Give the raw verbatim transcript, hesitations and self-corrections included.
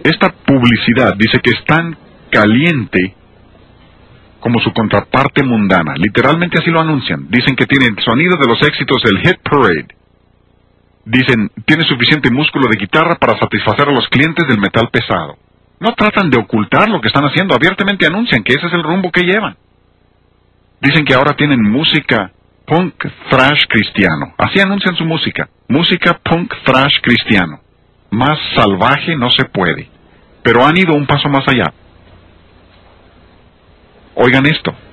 Esta publicidad dice que es tan caliente como su contraparte mundana. Literalmente así lo anuncian. Dicen que tiene el sonido de los éxitos del Hit Parade. Dicen, tiene suficiente músculo de guitarra para satisfacer a los clientes del metal pesado. No tratan de ocultar lo que están haciendo, abiertamente anuncian que ese es el rumbo que llevan. Dicen que ahora tienen música punk thrash cristiano. Así anuncian su música. Música punk thrash cristiano. Más salvaje no se puede. Pero han ido un paso más allá. Oigan esto.